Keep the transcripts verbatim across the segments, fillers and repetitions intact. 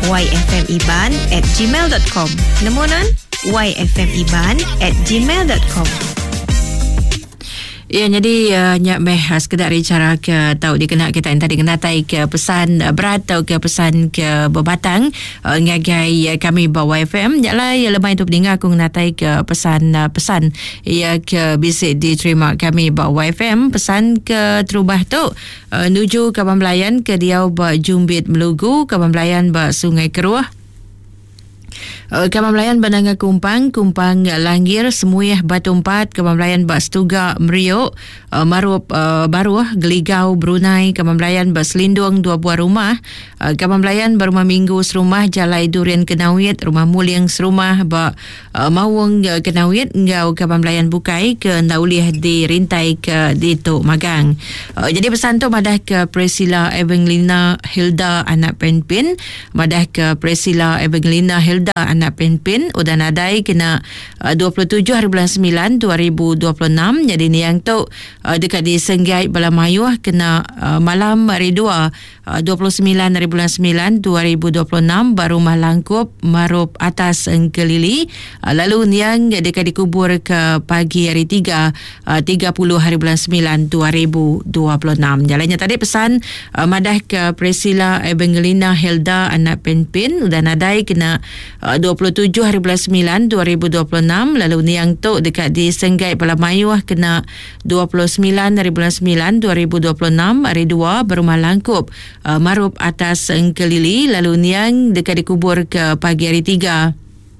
y f m iban at gmail dot com. Nemu non? y f m iban at gmail dot com. Ya, jadi uh, nyak meh uh, sekedar cara ke tahu dikena kita yang tadi kenatai ke pesan uh, berat atau ke pesan ke berbatang uh, ngagai uh, kami bawa F M jaklah ya lebih itu pendengar aku kenatai ke pesan uh, pesan ya ke bisik diterima kami bawa F M pesan ke terubah tu uh, nuju ke Pembelayan ke Diau ba Jumbit Melugu ke Pembelayan ba Sungai Keruh. Uh, Kawan Melayan Bananga Kumpang, Kumpang Langir, Semuyah Batu Empat, Kawan Melayan Bas Tuga Meriuk, uh, Marup uh, Baruh, Geligau Brunei, Kawan Melayan Bas Lindung dua buah rumah, uh, Kawan Melayan Berumah Minggu serumah, Jalai Durian Kenawit, Rumah Muliang serumah, Ba uh, Mawung uh, Kenawit, Ngau Kawan Melayan Bukai ke Nauliah di Rintai ke Dituk Magang. Uh, jadi pesan tu madah ke Priscilla Evangelina Hilda anak Penpin, madah ke Priscilla Evangelina Hilda anak Penpin udah nadai kena uh, dua puluh tujuh hari bulan sembilan dua ribu dua puluh enam. Jadi ni yang tu uh, dekat di Senggai Balamayuh kena uh, malam hari dua uh, dua puluh sembilan hari bulan sembilan dua ribu dua puluh enam baru Rumah Langkup Marup Atas Engkelili. Uh, lalu niang dekat dikubur ke pagi hari tiga uh, tiga puluh hari bulan sembilan dua ribu dua puluh enam. Jalannya tadi pesan uh, madah ke Priscilla Evangelina Hilda anak Penpin udah nadai kena uh, dua puluh tujuh hari bulan sembilan dua ribu dua puluh enam. Lalu niang tu dekat di Senggai Balamayuh kena dua puluh sembilan hari bulan sembilan dua ribu dua puluh enam hari dua Berumah Langkup uh, Marup Atas Engkelili. Lalu niang dekat dikubur ke pagi hari tiga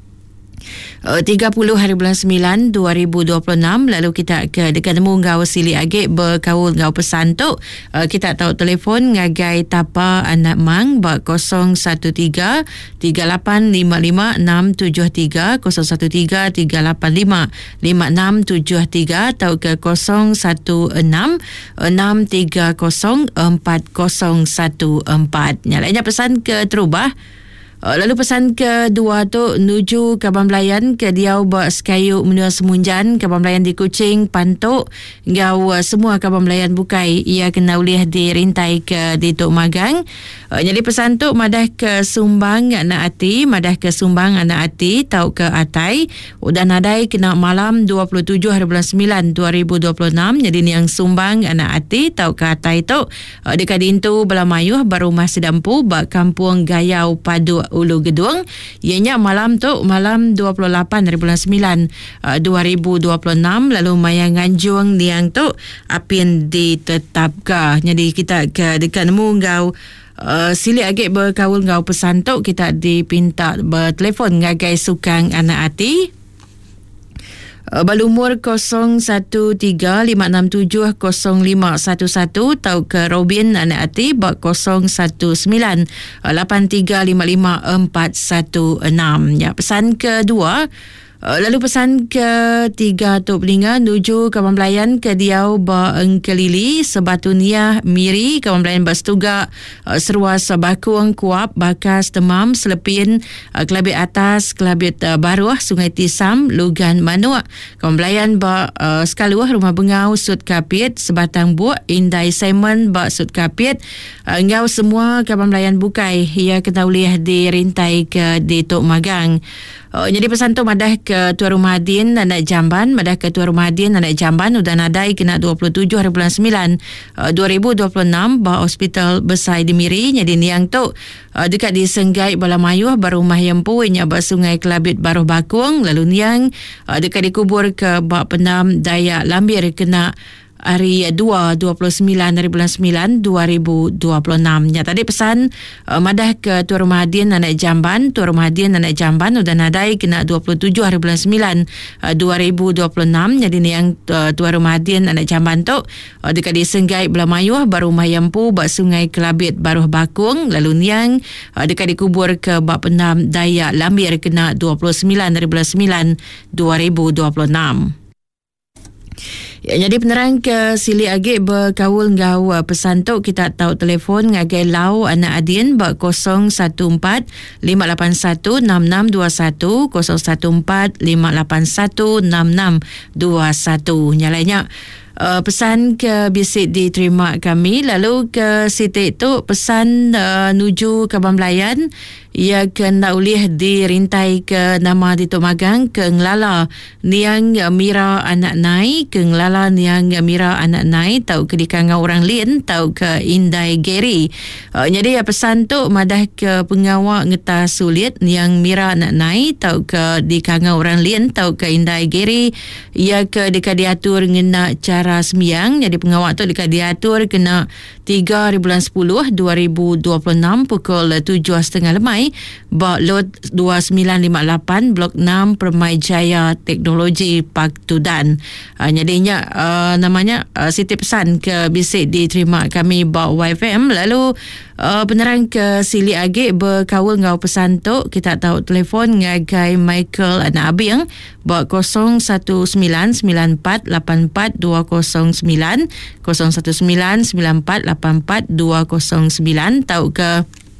Uh, tiga puluh hari bulan sembilan dua ribu dua puluh enam. Lalu kita ke dekat nemu ngau Sili Agik berkaul ngau pesan tu uh, kita tahu telefon ngagai tapa anak mang ba kosong satu tiga tiga lapan lima lima enam tujuh tiga kosong satu tiga tiga lapan lima lima enam tujuh tiga atau ke kosong satu enam enam tiga kosong empat kosong satu empat. Nyalanya pesan ke terubah. Uh, lalu pesan kedua tu nuju Kaban Melayan ke Diau ba Sekayu Menua Semunjan, Kaban Melayan di Kuching Pantuk ngau uh, semua Kaban Melayan Bukai ia kena ulih di Rintai ke Dituk Magang. Uh, jadi pesan tu madah ke Sumbang anak ati, madah ke Sumbang anak ati tau ke Atai udah nadai kena malam dua puluh tujuh hari bulan sembilan dua ribu dua puluh enam. Jadi ni yang Sumbang anak ati tau ke Atai tu uh, dekat Dintu Balamayuh baru masih dampu ba Kampung Gayau Padu Ulu Gedung. Ianya malam tu malam dua puluh lapan hari bulan sembilan uh, dua ribu dua puluh enam. Lalu Mayang Nganjung niang tu apin ditetapkan. Jadi kita ke dekat nemu ngau Uh, Sili Agik berkaul ngau pesan tu kita dipinta bertelefon ngagai Sukang anak ati. Uh, balumur kosong satu tiga lima enam tujuh kosong lima satu satu tau ke Robin anak ati bak kosong satu sembilan lapan tiga lima lima empat satu enam. Ya, pesan kedua. Uh, lalu pesan ketiga tu peninga nuju Kawan Melayan ke Diau ba Engkelili Sebatunia Miri Kawan Melayan Bas Tuga uh, Seruas Bakung Kuap Bakas Temam Selepin uh, Kelabit Atas Kelabit uh, Baruah Sungai Tisam Lugan Manua Kawan Melayan ba uh, Sekaluah Rumah Bengau Sud Kapit Sebatang Buak Indai Simon ba Sud Kapit uh, ngau semua Kawan Melayan Bukai ia kena ulih di Rintai ke Dituk Magang. Oh, jadi pesan tu madah ke Tuan Rumah Adin anak Jamban, madah ke Tuan Rumah Adin anak Jamban udah nadai kena dua puluh tujuh hari bulan sembilan dua ribu dua puluh enam ba Hospital Besar di Miri. Jadi niang tu uh, dekat di Senggai Balamayuh baru Rumah Yempu nya ba Sungai Kelabit Baruh Bakung. Lalu niang uh, dekat dikubur ke ba Penam Dayak Lambir kena hari dua, dua puluh sembilan hari bulan sembilan dua ribu dua puluh enam. Ya, tadi pesan uh, madah ke Tuan Rumah Adin anak Jamban, Tuan Rumah Adin anak Jamban udah nadai kena dua puluh tujuh hari bulan sembilan dua ribu dua puluh enam. Jadi ni yang uh, Tuan Rumah Adin anak Jamban tu uh, dekat di Senggai Balamayuh baru Rumah Yempu ba Sungai Kelabit Baruh Bakung. Lalu niang uh, dekat dikubur ke ba Penam Dayak Lambir kena dua puluh sembilan hari bulan sembilan dua ribu dua puluh enam. Ya, jadi penerang ke Sili Agik berkaul ngau uh, pesan tu kita tahu telefon ngagai Lau anak Adin ba kosong satu empat lima lapan satu enam enam dua satu kosong satu empat lima lapan satu enam enam dua satu. Nyalanya uh, pesan ke bisik diterima kami. Lalu ke Siti tu pesan uh, nuju Kaban Belayan ia kena ulih dirintai ke nama di Tok Magang ke Ngelala Niang Mira anak nai ke Ngelala Niang Mira anak nai tau ke dikanga orang lain tau ke Indai Geri. Uh, jadi ya pesan tu madah ke pengawak ngeta sulit Niang Mira anak nai tau ke dikanga orang lain tau ke Indai Geri ia ke dekat diatur ngena cara sembiang. Jadi pengawak tu dekat diatur kena tiga hari bulan sepuluh dua ribu dua puluh enam pukul tujuh tiga puluh lemai bak lot dua sembilan lima lapan blok enam Permai Jaya Teknologi Park Tudan. Uh, jadinya uh, namanya uh, Siti pesan ke bisik diterima kami bak Y F M. Lalu uh, penerang ke Sili Agik berkawal ngau pesan tu kita tahu telefon ngagai Michael anak abang bak kosong satu sembilan sembilan empat lapan empat dua kosong sembilan kosong satu sembilan sembilan empat lapan empat dua kosong sembilan tahu ke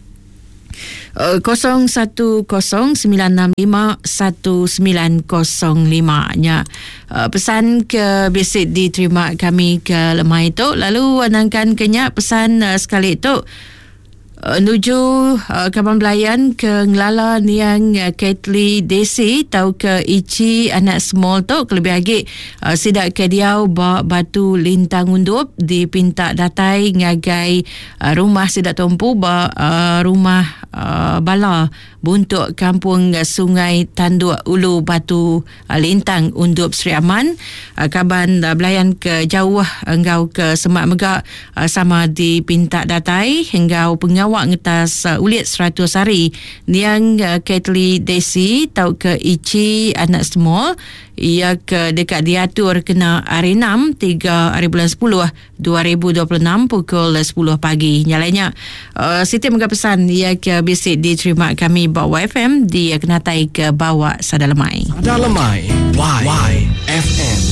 Uh, kosong satu kosong sembilan enam lima satu sembilan kosong lima nya uh, pesan ke bisik diterima kami ke lemah itu. Lalu anangkan kenyak pesan uh, sekali itu Uh, nuju uh, Kaban Belayan ke Ngelala Niang uh, Katli Desi tau ke Ichi anak small tu kelebih lagi uh, sidak ke diau ba batu lintang undup di pinta datai ngagai uh, rumah sidak tumpu ba uh, rumah uh, bala buntuk kampung uh, Sungai Tanduk Ulu Batu uh, Lintang Undup Sri Aman. uh, Kaban uh, Belayan ke jauh engkau ke Semak Megak uh, sama di pinta datai engkau pengawal awak ngetas uh, ulit seratus hari Niang uh, Katli Desi tau ke Ichi anak small ia ke dekat diatur kena hari enam tiga hari bulan sepuluh dua ribu dua puluh enam pukul sepuluh pagi. Nyalanya uh, Siti menga pesan ia ke bisik diterima kami bawa Y F M dia kena tai ke bawa Sada Lemai Sada Lemai Y F M.